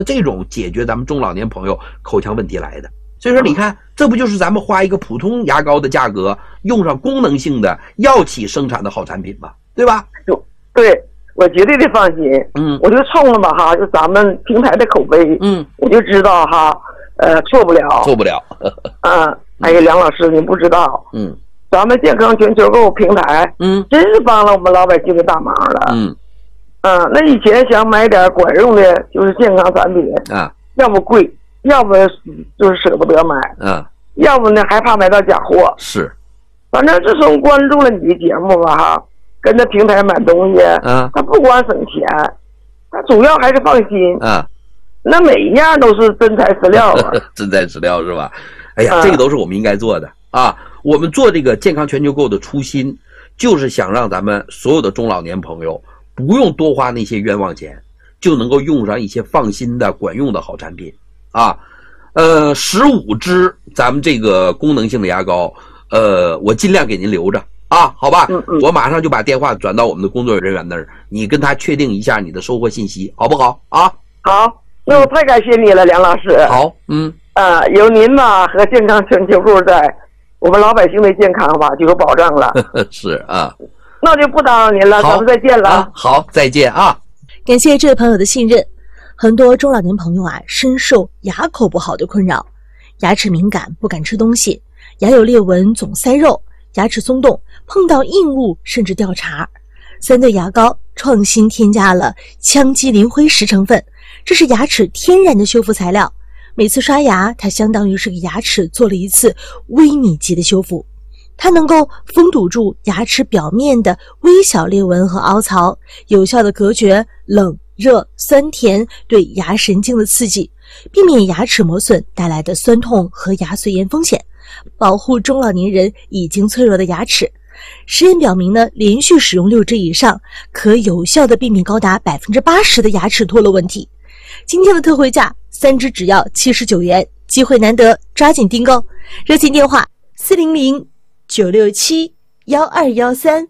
这种解决咱们中老年朋友口腔问题来的。所以说你看，这不就是咱们花一个普通牙膏的价格，用上功能性的药企生产的好产品吗？对吧？ 对，我绝对的放心。我就冲了吧哈，就咱们平台的口碑，我就知道哈，错不了。哎呀，梁老师，你不知道，咱们健康全球购平台，真是帮了我们老百姓的大忙了。那以前想买点管用的，就是健康产品要不贵，要不就是舍不得买，要不呢还怕买到假货。 是， 反正自从关注了你的节目吧哈，跟着平台买东西，他不光省钱，他主要还是放心。那每一样都是真材实料啊。 真材实料是吧？哎呀，这个都是我们应该做的啊！我们做这个健康全球购的初心，就是想让咱们所有的中老年朋友不用多花那些冤枉钱，就能够用上一些放心的管用的好产品啊。15支咱们这个功能性的牙膏，我尽量给您留着啊，好吧？我马上就把电话转到我们的工作人员那儿，你跟他确定一下你的收货信息，好不好啊？ 好，那我太感谢你了，梁老师。 好， 有您吧和健康全球购在，我们老百姓的健康吧就有保障了。 是啊， 那就不打扰您了，咱们再见了。 好，再见啊！ 感谢这位朋友的信任。很多中老年朋友深受牙口不好的困扰，牙齿敏感，不敢吃东西，牙有裂纹，总塞肉，牙齿松动，碰到硬物甚至掉茬。3对牙膏创新添加了羟基磷灰石成分，这是牙齿天然的修复材料。每次刷牙，它相当于是给牙齿做了一次微米级的修复。它能够封堵住牙齿表面的微小裂纹和凹槽，有效地隔绝冷、热、酸甜对牙神经的刺激，避免牙齿磨损带来的酸痛和牙髓炎风险，保护中老年人已经脆弱的牙齿。实验表明呢，连续使用6支以上，可有效地避免高达80%的牙齿脱落问题。今天的特惠价3支只要79元，机会难得，抓紧订购。热线电话400-967-1213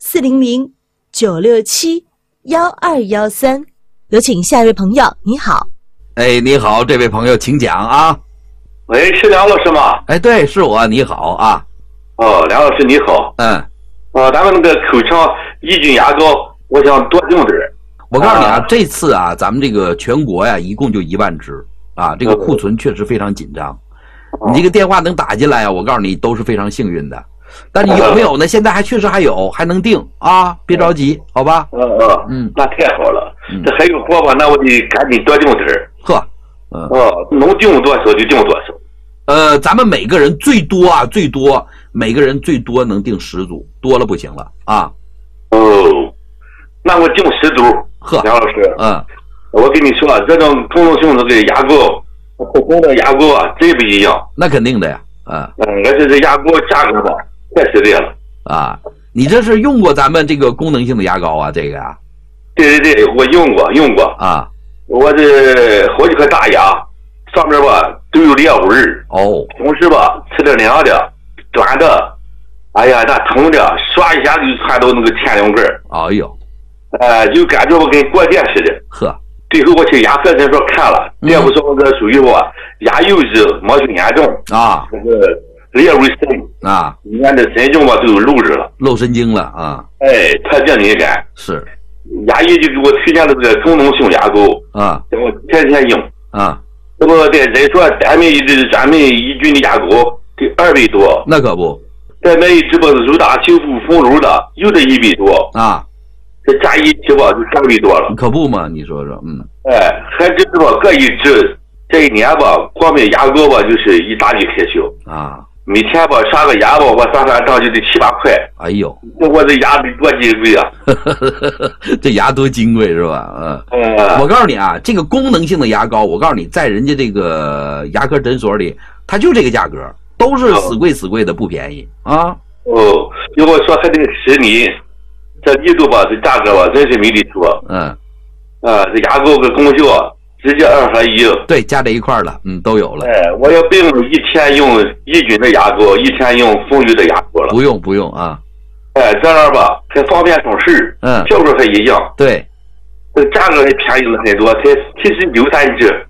400-967-1213。有请下一位朋友，你好。 你好，这位朋友请讲啊。 喂，是梁老师吗？ 对，是我，你好啊。 梁老师你好。咱们那个口腔抑菌牙膏，我想多用点。 我告诉你这次咱们这个全国一共就1万支啊，这个库存确实非常紧张。你这个电话能打进来我告诉你都是非常幸运的。但你有没有呢？现在确实还有，还能订啊，别着急，好吧？ 那太好了。这还有货吧？那我得赶紧多订点。能订多少就订多少。 咱们每个人最多每个人最多能订10组，多了不行了啊。 那我订10组。梁老师，我跟你说，这种功能性的这个牙膏，普通的牙膏真不一样。 那肯定的呀。 而且这牙膏价格吧，太实在了啊！你这是用过咱们这个功能性的牙膏这个呀？ 对，我用过啊。我这好几颗大牙上面吧都有裂纹同时吧吃的凉的、短的，哎呀，那疼的，刷一下就窜到那个前两根。就感觉我跟过电似的。最后我去牙科诊所看了，大夫说我这属于牙釉质磨损严重啊， 这个裂纹深啊， 里面的神经吧都有漏着了， 漏神经了啊。 特别敏感。 是， 牙医就给我推荐了这个功能性牙膏啊， 让我天天用啊。 这不在人说咱们抑菌的牙膏得200多， 那可不。 再买一支吧柔达修复丰乳的，又得100多啊。 这加一支吧就300多了， 可不嘛？你说说， 还真是吧，各一支。这1年吧，光买牙膏吧就是一大笔开销啊。 每天吧刷个牙吧，我算账就得7、8块。 哎呦， 我这牙得多金贵啊！ 这牙多金贵是吧？我告诉你这个功能性的牙膏，我告诉你，在人家这个牙科诊所里，它就这个价格，都是死贵的，不便宜啊。 如果说还得10年。这力度吧，这价格吧，真是没得说。这牙膏跟功效直接2合1。 对，加在一块了，都有了。 我要不用一天用抑菌的牙膏，一天用丰腴的牙膏了。 不用啊。 这样吧，还方便省事效果还一样。 对。 这个价格还便宜了很多，才79.3只。